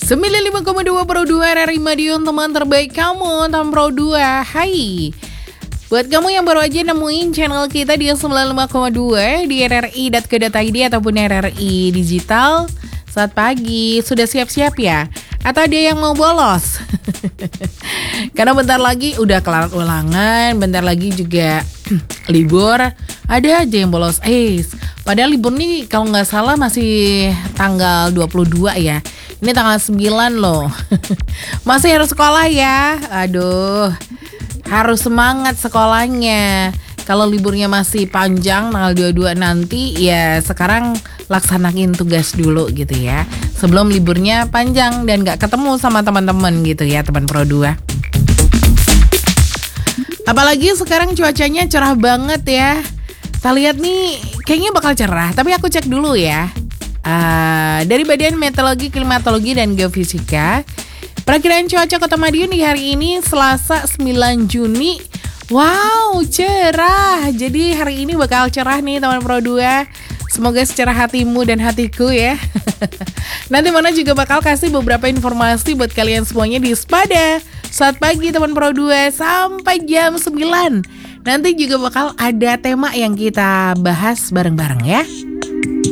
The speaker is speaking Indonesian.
95,2 Pro 2 RRI Madiun, teman terbaik kamu, teman Pro 2. Hai. Buat kamu yang baru aja nemuin channel kita di 95,2 di rri.co.id ataupun RRI Digital. Saat pagi, sudah siap-siap ya? Atau ada yang mau bolos? Karena bentar lagi udah kelar ulangan, bentar lagi juga libur. Ada aja yang bolos. Padahal libur nih kalau nggak salah masih tanggal 22 ya. Ini tanggal 9 loh. Masih harus sekolah ya. Aduh, harus semangat sekolahnya. Kalau liburnya masih panjang tanggal 22 nanti, ya sekarang laksanain tugas dulu gitu ya. Sebelum liburnya panjang dan gak ketemu sama teman-teman gitu ya, teman Pro 2. Apalagi sekarang cuacanya cerah banget ya. Kita lihat nih, kayaknya bakal cerah, tapi aku cek dulu ya. Dari Badan Meteorologi, Klimatologi, dan Geofisika, perakiraan cuaca Kota Madiun di hari ini Selasa 9 Juni. Wow, cerah. Jadi hari ini bakal cerah nih teman Pro 2. Semoga secerah hatimu dan hatiku ya. Nanti Mona juga bakal kasih beberapa informasi buat kalian semuanya di Spada Saat pagi teman Pro 2 sampai jam 9. Nanti juga bakal ada tema yang kita bahas bareng-bareng ya.